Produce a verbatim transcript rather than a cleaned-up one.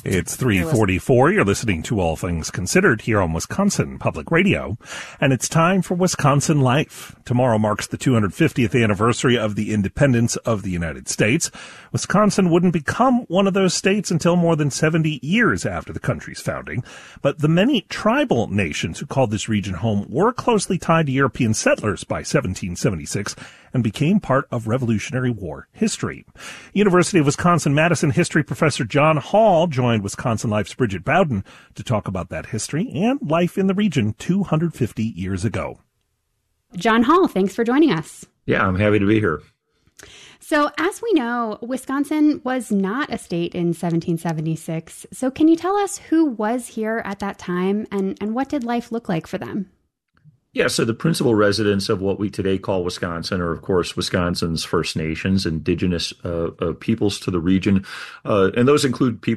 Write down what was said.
It's three forty-four. You're listening to All Things Considered here on Wisconsin Public Radio, and it's time for Wisconsin Life. Tomorrow marks the two hundred fiftieth anniversary of the independence of the United States. Wisconsin wouldn't become one of those states until more than seventy years after the country's founding, but the many tribal nations who called this region home were closely tied to European settlers by seventeen seventy-six and became part of Revolutionary War history. University of Wisconsin-Madison history professor John Hall joined Wisconsin Life's Bridget Bowden to talk about that history and life in the region two hundred fifty years ago. John Hall, thanks for joining us. Yeah, I'm happy to be here. So as we know, Wisconsin was not a state in seventeen seventy-six. So can you tell us who was here at that time and, and what did life look like for them? Yeah, so the principal residents of what we today call Wisconsin are, of course, Wisconsin's First Nations, indigenous uh, uh, peoples to the region. Uh, and those include people